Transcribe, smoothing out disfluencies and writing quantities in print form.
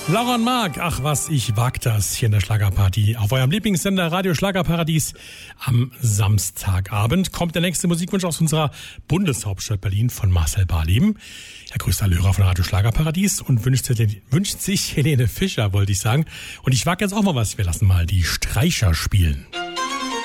Laura und Marc, ach was, ich wag das hier in der Schlagerparty. Auf eurem Lieblingssender Radio Schlagerparadies am Samstagabend kommt der nächste Musikwunsch aus unserer Bundeshauptstadt Berlin von Marcel Barleben. Er grüßt alle Hörer von Radio Schlagerparadies und wünscht sich Helene Fischer, wollte ich sagen. Und ich wag jetzt auch mal was. Wir lassen mal die Streicher spielen.